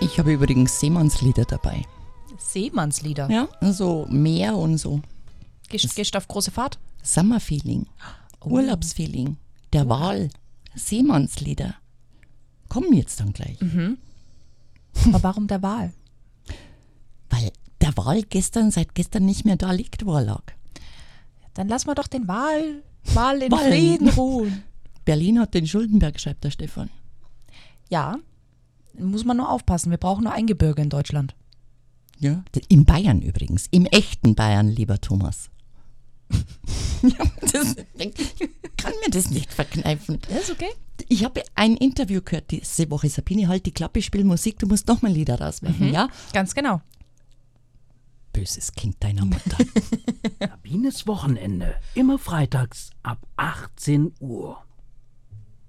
Ich habe übrigens Seemannslieder dabei. Seemannslieder? Ja, also Meer und so. Gehst du auf große Fahrt? Summerfeeling, Urlaubsfeeling, der Wal, Seemannslieder. Kommen jetzt dann gleich. Aber warum der Wal? Weil der Wal seit gestern nicht mehr da liegt, wo er lag. Dann lass mal doch den Wal in Wallen. Frieden ruhen. Berlin hat den Schuldenberg, schreibt der Stefan. Ja, muss man nur aufpassen. Wir brauchen nur Eingebirge in Deutschland. Ja, in Bayern übrigens. Im echten Bayern, lieber Thomas. Ja, ich kann mir das nicht verkneifen. Das ist okay. Ich habe ein Interview gehört diese Woche. Sabine, halt die Klappe, spiel Musik, du musst nochmal Lieder rausmachen, ja? Ganz genau. Böses Kind deiner Mutter. Sabines Wochenende. Immer freitags ab 18 Uhr.